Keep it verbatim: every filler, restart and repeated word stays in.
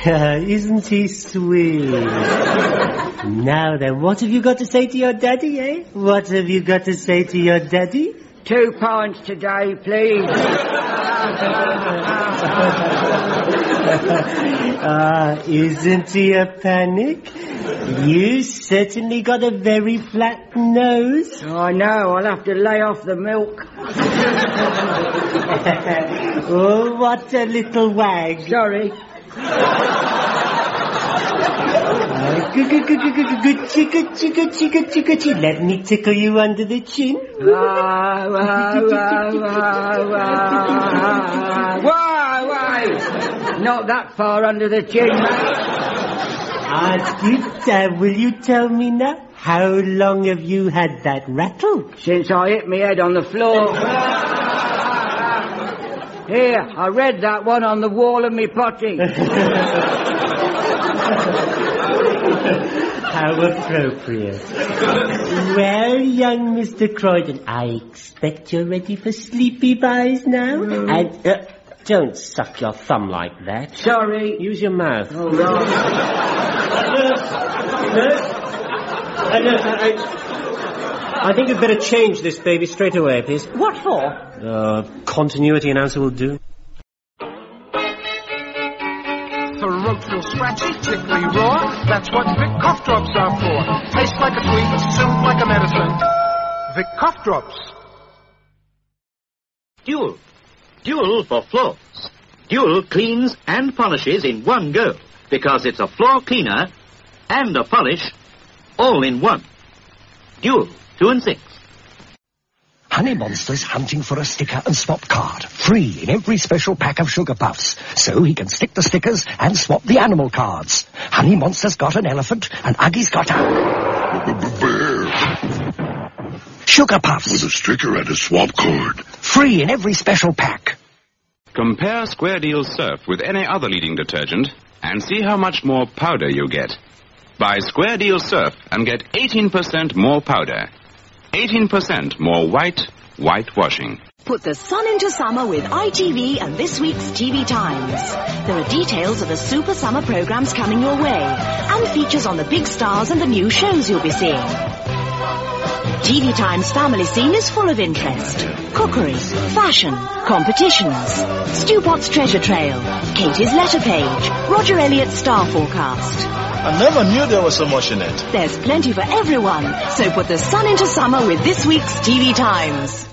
Isn't he sweet? Now then, what have you got to say to your daddy, eh? What have you got to say to your daddy? Two pints today, please. Ah, isn't he a panic? You certainly got a very flat nose. Oh, I know, I'll have to lay off the milk. Oh, what a little wag. Sorry. Good, good, good, good, good, good, chicka, chicka, chicka, chicka, chicka. Let me tickle you under the chin. Why, why, why, why, why, why, why? Not that far under the chin, mate. Ask you, uh, will you tell me now? How long have you had that rattle? Since I hit my head on the floor. Here, I read that one on the wall of me potty. How appropriate. Well, young Mister Croydon, I expect you're ready for sleepy buys now. Mm. And uh, don't suck your thumb like that. Sorry. Use your mouth. Oh, right. Nurse, nurse, uh, nurse, I, I think you'd better change this baby straight away, please. What for? Uh, continuity announcer will do. Throat feel scratchy, tickly raw. That's what Vic cough drops are for. Tastes like a sweet, soothe like a medicine. Vic cough drops. Dual. Dual for floors. Dual cleans and polishes in one go, because it's a floor cleaner and a polish all in one. Dual, two and six. Honey Monster's hunting for a sticker and swap card, free in every special pack of Sugar Puffs, so he can stick the stickers and swap the animal cards. Honey Monster's got an elephant, and Uggy's got a... bear. Sugar Puffs. With a sticker and a swap card. Free in every special pack. Compare Square Deal Surf with any other leading detergent and see how much more powder you get. Buy Square Deal Surf and get eighteen percent more powder. eighteen percent more white, whitewashing. Put the sun into summer with I T V and this week's T V Times. There are details of the super summer programs coming your way and features on the big stars and the new shows you'll be seeing. T V Times family scene is full of interest. Cookery, fashion, competitions, Stewpot's treasure trail, Katie's letter page, Roger Elliott's star forecast. I never knew there was so much in it. There's plenty for everyone, so put the sun into summer with this week's T V Times.